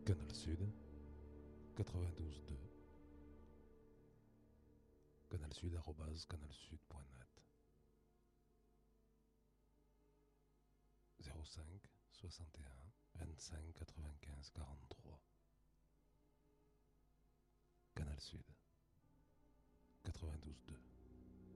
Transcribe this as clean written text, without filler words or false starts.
Canal Sud, 92.2. Canal Sud, @canalsud.net. 05 61 25 95 43. Canal Sud, 92.2.